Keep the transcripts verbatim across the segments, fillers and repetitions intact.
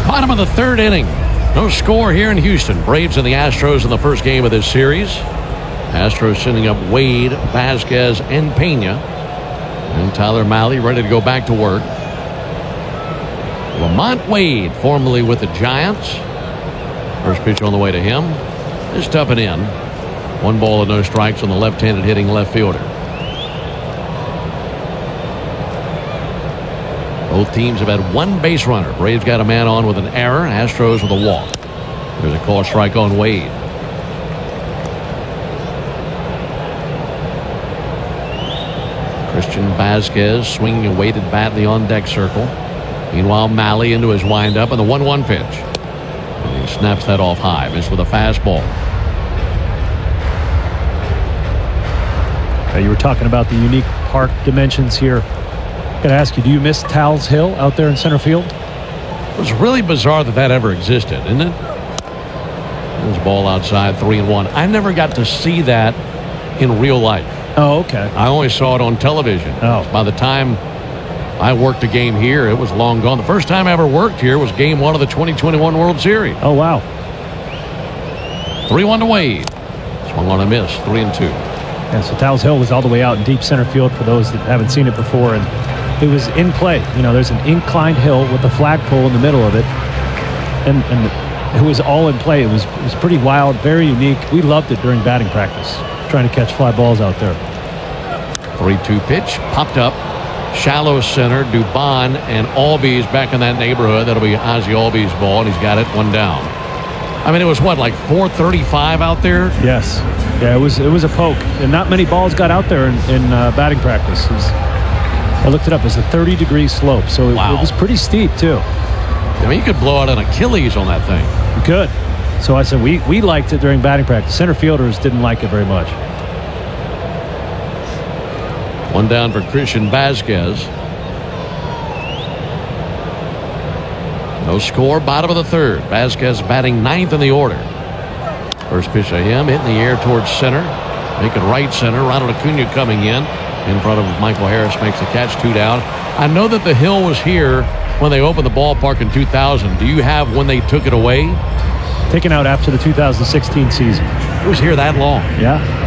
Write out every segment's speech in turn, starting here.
Bottom of the third inning. No score here in Houston. Braves and the Astros in the first game of this series. Astros sending up Wade, Vasquez, and Pena. And Tyler Mahle ready to go back to work. Lamont Wade, formerly with the Giants. First pitch on the way to him. Just up and in. One ball and no strikes on the left-handed hitting left fielder. Both teams have had one base runner. Braves got a man on with an error. Astros with a walk. There's a call strike on Wade. Christian Vasquez swinging a weighted bat in the on-deck circle. Meanwhile, Mahle into his windup and the one one pitch. And he snaps that off high. Missed with a fastball. Uh, you were talking about the unique park dimensions here. Got to ask you, do you miss Tal's Hill out there in center field? It was really bizarre that that ever existed, isn't it? There's a ball outside, three and one. I never got to see that in real life. Oh, okay. I only saw it on television. Oh. By the time I worked a game here, it was long gone. The first time I ever worked here was game one of the twenty twenty-one World Series. Oh, wow. three one to Wade. Swung on a miss, three and two. Yeah, so Tal's Hill was all the way out in deep center field for those that haven't seen it before. And it was in play. You know, there's an inclined hill with a flagpole in the middle of it. And, and it was all in play. It was, it was pretty wild, very unique. We loved it during batting practice, trying to catch fly balls out there. three two pitch, popped up. Shallow center, Dubon and Albies back in that neighborhood. That'll be Ozzie Albies' ball, and he's got it, one down. I mean, it was what, like four thirty-five out there? Yes. Yeah, it was it was a poke, and not many balls got out there in, in uh, batting practice. It was, I looked it up. It's a thirty degree slope, so it, wow. it was pretty steep too. I mean, you could blow out an Achilles on that thing. You could. So I said we we liked it during batting practice. Center fielders didn't like it very much. One down for Christian Vasquez. No score, bottom of the third. Vasquez batting ninth in the order. First pitch to him, hitting the air towards center. Making right center. Ronald Acuna coming in. In front of Michael Harris, makes the catch, two down. I know that the hill was here when they opened the ballpark in two thousand. Do you have when they took it away? Taken out after the two thousand sixteen season. It was here that long. Yeah.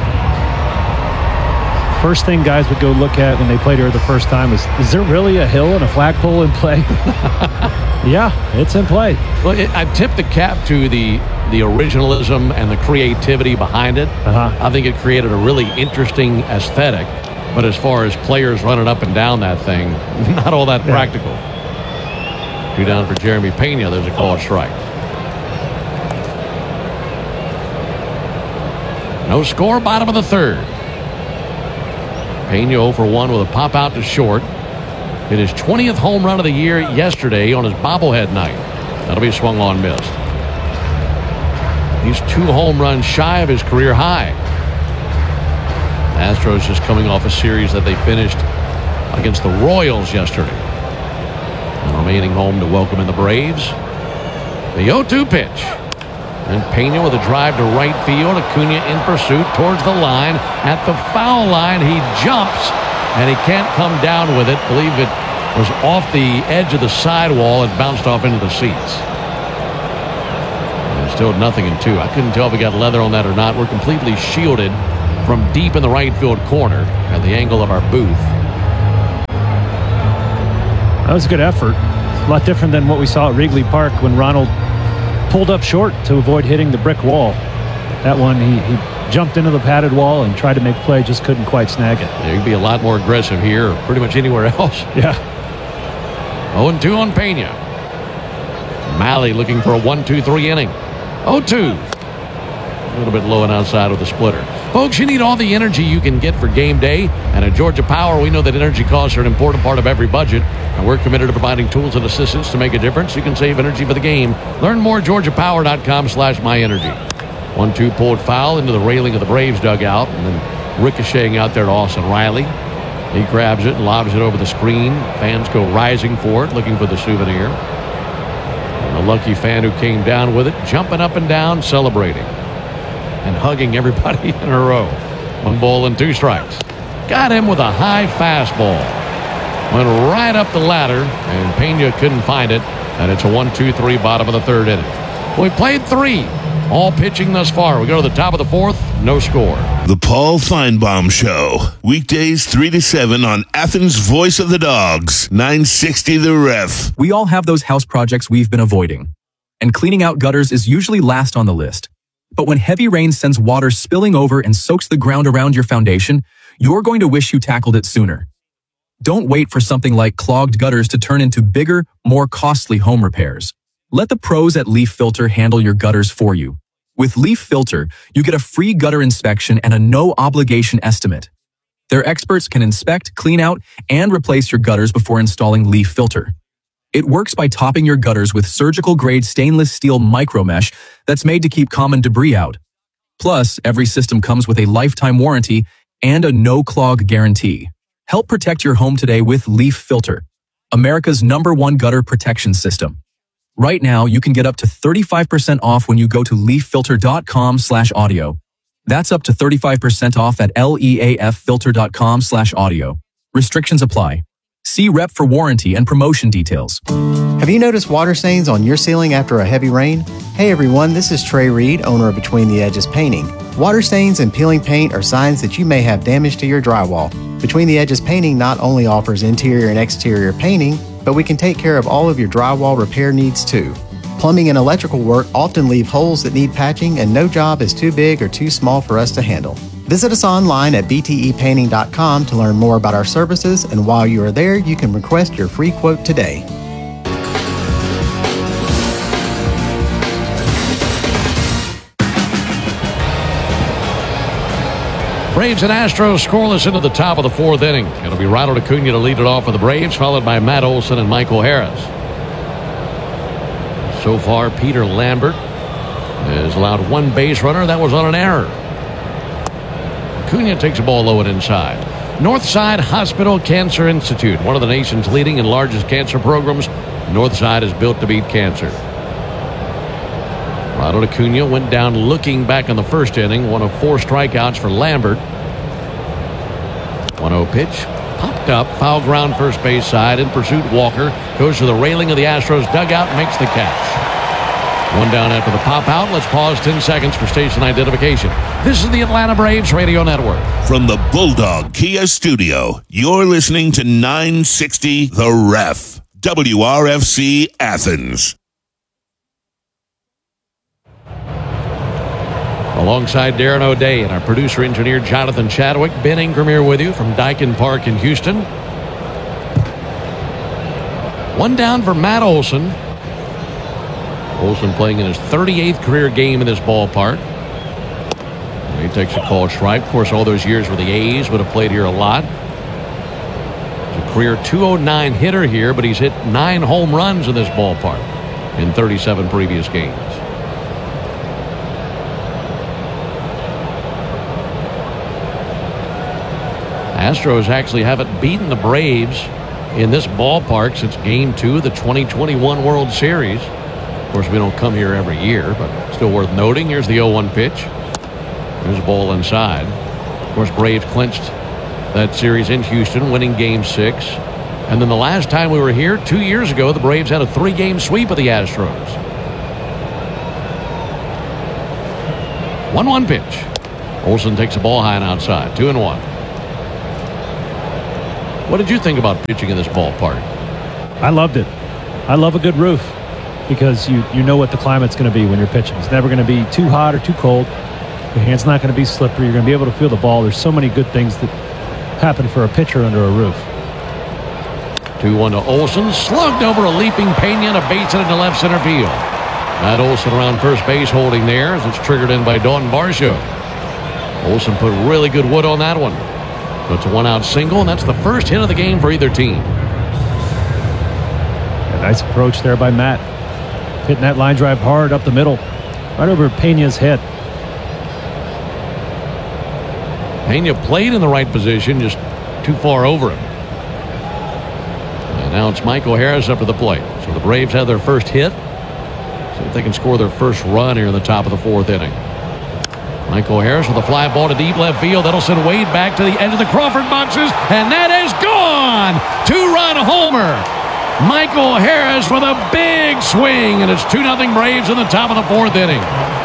First thing guys would go look at when they played here the first time is, is there really a hill and a flagpole in play? Yeah, it's in play. Well, it, I tip the cap to the the originalism and the creativity behind it. Uh-huh. I think it created a really interesting aesthetic. But as far as players running up and down that thing, not all that yeah. practical. Two down for Jeremy Pena. There's a called strike. No score, bottom of the third. Pena oh for one with a pop out to short. Hit his twentieth home run of the year yesterday on his bobblehead night. That'll be swung on, missed. He's two home runs shy of his career high. Astros just coming off a series that they finished against the Royals yesterday. And remaining home to welcome in the Braves. The oh two pitch. And Pena with a drive to right field. Acuna in pursuit towards the line. At the foul line, he jumps, and he can't come down with it. I believe it was off the edge of the sidewall and bounced off into the seats. And still nothing in two. I couldn't tell if we got leather on that or not. We're completely shielded from deep in the right field corner at the angle of our booth. That was a good effort. A lot different than what we saw at Wrigley Park when Ronald pulled up short to avoid hitting the brick wall. That one, he, he jumped into the padded wall and tried to make play, just couldn't quite snag it. Yeah, you can be a lot more aggressive here or pretty much anywhere else. Yeah. oh and two on Pena. Mahle looking for a one two three inning. oh two. A little bit low and outside with the splitter. Folks, you need all the energy you can get for game day. And at Georgia Power, we know that energy costs are an important part of every budget. And we're committed to providing tools and assistance to make a difference. You can save energy for the game. Learn more at georgia power dot com slash my energy. one two pulled foul into the railing of the Braves dugout. And then ricocheting out there to Austin Riley. He grabs it and lobs it over the screen. Fans go rising for it, looking for the souvenir. And the lucky fan who came down with it, jumping up and down, celebrating. And hugging everybody in a row. One ball and two strikes. Got him with a high fastball. Went right up the ladder, and Pena couldn't find it. And it's a one two three bottom of the third inning. We played three, all pitching thus far. We go to the top of the fourth, no score. The Paul Feinbaum Show. Weekdays three to seven on Athens' Voice of the Dogs, nine sixty The Ref. We all have those house projects we've been avoiding. And cleaning out gutters is usually last on the list. But when heavy rain sends water spilling over and soaks the ground around your foundation, you're going to wish you tackled it sooner. Don't wait for something like clogged gutters to turn into bigger, more costly home repairs. Let the pros at Leaf Filter handle your gutters for you. With Leaf Filter, you get a free gutter inspection and a no-obligation estimate. Their experts can inspect, clean out, and replace your gutters before installing Leaf Filter. It works by topping your gutters with surgical-grade stainless steel micromesh that's made to keep common debris out. Plus, every system comes with a lifetime warranty and a no-clog guarantee. Help protect your home today with Leaf Filter, America's number one gutter protection system. Right now, you can get up to thirty-five percent off when you go to leaf filter dot com slash audio. That's up to thirty-five percent off at leaf filter dot com slash audio. Restrictions apply. See Rep for warranty and promotion details. Have you noticed water stains on your ceiling after a heavy rain? Hey everyone, this is Trey Reed, owner of Between the Edges Painting. Water stains and peeling paint are signs that you may have damage to your drywall. Between the Edges Painting not only offers interior and exterior painting, but we can take care of all of your drywall repair needs too. Plumbing and electrical work often leave holes that need patching, and no job is too big or too small for us to handle. Visit us online at b t e painting dot com to learn more about our services, and while you are there, you can request your free quote today. Braves and Astros scoreless into the top of the fourth inning. It'll be Ronald Acuna to lead it off for the Braves, followed by Matt Olson and Michael Harris. So far, Peter Lambert has allowed one base runner. That was on an error. Acuna takes a ball low and inside. Northside Hospital Cancer Institute, one of the nation's leading and largest cancer programs. Northside is built to beat cancer. Ronald Acuna went down looking back in the first inning, one of four strikeouts for Lambert. one oh pitch, popped up, foul ground first base side, in pursuit Walker, goes to the railing of the Astros dugout, makes the catch. One down after the pop out. Let's pause ten seconds for station identification. This is the Atlanta Braves Radio Network. From the Bulldog Kia Studio, you're listening to nine sixty The Ref, W R F C Athens. Alongside Darren O'Day and our producer-engineer Jonathan Chadwick, Ben Ingram here with you from Daikin Park in Houston. One down for Matt Olson. Olson playing in his thirty-eighth career game in this ballpark. He takes a called strike. Of course, all those years with the A's would have played here a lot. He's a career two oh nine hitter here, but he's hit nine home runs in this ballpark in thirty-seven previous games. Astros actually haven't beaten the Braves in this ballpark since Game two of the twenty twenty-one World Series. Of course, we don't come here every year, but still worth noting. Here's the oh one pitch. There's a ball inside. Of course, Braves clinched that series in Houston, winning Game six. And then the last time we were here, two years ago, the Braves had a three-game sweep of the Astros. one one pitch. Olson takes a ball high and outside. Two and one. What did you think about pitching in this ballpark? I loved it. I love a good roof because you, you know what the climate's going to be when you're pitching. It's never going to be too hot or too cold. Your hand's not going to be slippery. You're going to be able to feel the ball. There's so many good things that happen for a pitcher under a roof. two one to Olson. Slugged over a leaping Pena and a base hit into left center field. Matt Olson around first base holding there as it's triggered in by Dalton Varsho. Olson put really good wood on that one. It's a one-out single, and that's the first hit of the game for either team. A nice approach there by Matt. Hitting that line drive hard up the middle, right over Pena's head. Pena played in the right position, just too far over him. And now it's Michael Harris up to the plate. So the Braves have their first hit. See if they can score their first run here in the top of the fourth inning. Michael Harris with a fly ball to deep left field. That'll send Wade back to the edge of the Crawford boxes, and that is gone! Two-run homer. Michael Harris with a big swing, and it's two nothing Braves in the top of the fourth inning.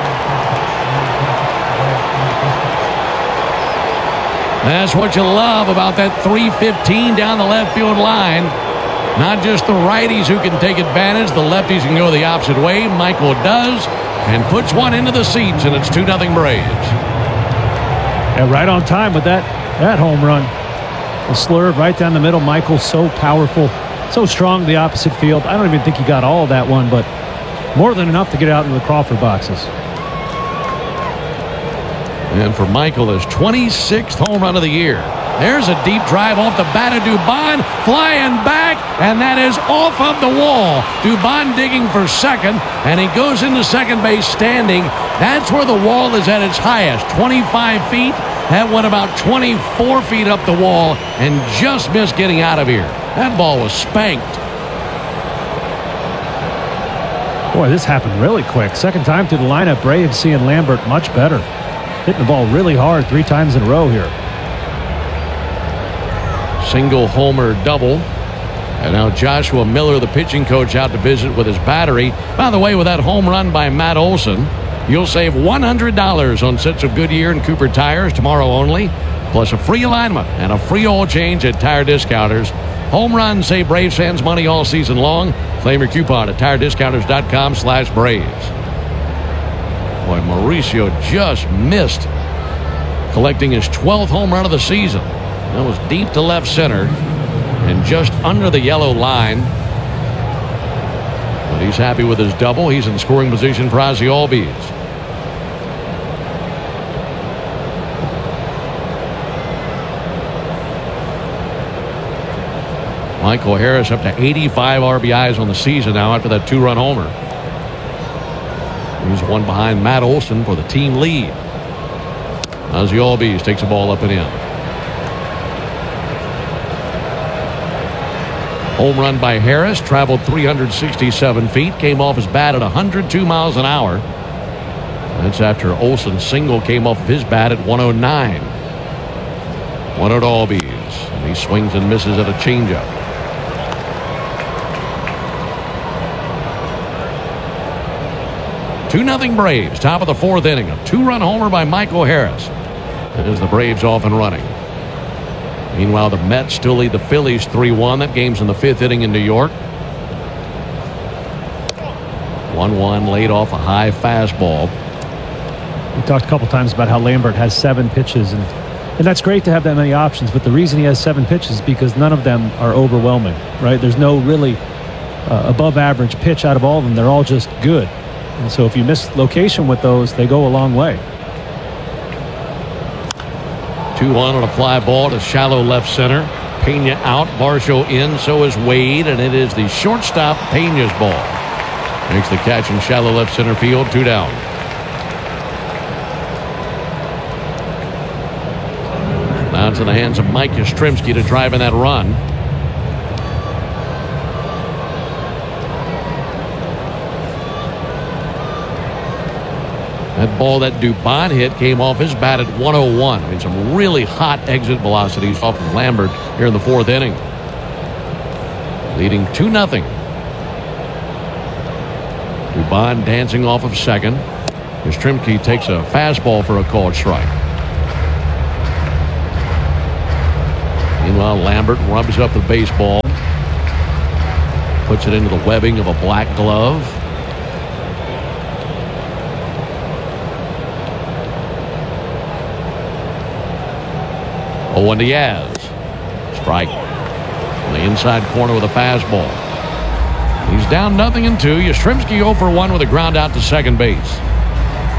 That's what you love about that three fifteen down the left field line. Not just the righties who can take advantage, the lefties can go the opposite way. Michael does, and puts one into the seats, and it's two nothing Braves. Yeah, right on time with that, that home run. The slurve right down the middle. Michael, so powerful, so strong to the opposite field. I don't even think he got all of that one, but more than enough to get out into the Crawford boxes. And for Michael, his twenty-sixth home run of the year. There's a deep drive off the bat of Dubon, flying back, and that is off of the wall. Dubon digging for second, and he goes into second base standing. That's where the wall is at its highest, twenty-five feet. That went about twenty-four feet up the wall and just missed getting out of here. That ball was spanked. Boy, this happened really quick. Second time through the lineup, Braves seeing Lambert much better. Hitting the ball really hard three times in a row here. Single homer double. And now Joshua Miller, the pitching coach, out to visit with his battery. By the way, with that home run by Matt Olson, you'll save one hundred dollars on sets of Goodyear and Cooper tires tomorrow only, plus a free alignment and a free oil change at Tire Discounters. Home runs save Braves fans money all season long. Claim your coupon at tire discounters dot com slash Braves. Boy, Mauricio just missed collecting his twelfth home run of the season. That was deep to left center and just under the yellow line. But he's happy with his double. He's in scoring position for Ozzie Albies. Michael Harris up to eighty-five R B Is on the season now after that two-run homer. He's one behind Matt Olson for the team lead. Ozzie Albies takes the ball up and in. Home run by Harris, traveled three hundred sixty-seven feet, came off his bat at one hundred two miles an hour. That's after Olson's single came off of his bat at one oh nine. One at Albies, and he swings and misses at a changeup. two nothing Braves, top of the fourth inning. A two-run homer by Michael Harris as the Braves off and running. Meanwhile, the Mets still lead the Phillies three one. That game's in the fifth inning in New York. one one laid off a high fastball. We talked a couple times about how Lambert has seven pitches, and, and that's great to have that many options, but the reason he has seven pitches is because none of them are overwhelming, right? There's no really uh, above average pitch out of all of them. They're all just good. And so if you miss location with those, they go a long way. two one on a fly ball to shallow left center. Pena out, Varsho in, so is Wade, and it is the shortstop Pena's ball. Makes the catch in shallow left center field, two down. Now it's in the hands of Mike Yastrzemski to drive in that run. That ball that Dubon hit came off his bat at one oh one. I mean, some really hot exit velocities off of Lambert here in the fourth inning. Leading two nothing. Dubon dancing off of second. Yastrzemski takes a fastball for a called strike. Meanwhile, Lambert rubs up the baseball. Puts it into the webbing of a black glove. oh one to Yaz. Strike on the inside corner with a fastball. He's down nothing in two. Yastrzemski oh for one with a ground out to second base.